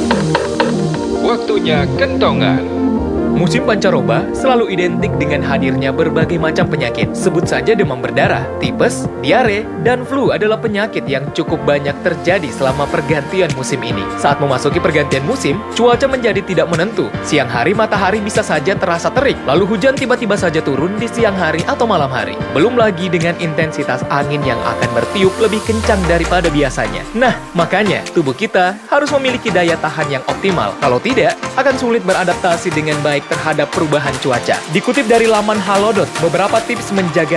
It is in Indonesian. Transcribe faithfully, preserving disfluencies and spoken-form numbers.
Waktunya kentongan. Musim pancaroba selalu identik dengan hadirnya berbagai macam penyakit. Sebut saja demam berdarah, tipes, diare, dan flu adalah penyakit yang cukup banyak terjadi selama pergantian musim ini. Saat memasuki pergantian musim, cuaca menjadi tidak menentu. Siang hari matahari bisa saja terasa terik, lalu hujan tiba-tiba saja turun di siang hari atau malam hari. Belum lagi dengan intensitas angin yang akan bertiup lebih kencang daripada biasanya. Nah, makanya tubuh kita harus memiliki daya tahan yang optimal. Kalau tidak, akan sulit beradaptasi dengan baik terhadap perubahan cuaca. Dikutip dari laman Halodoc, beberapa tips menjaga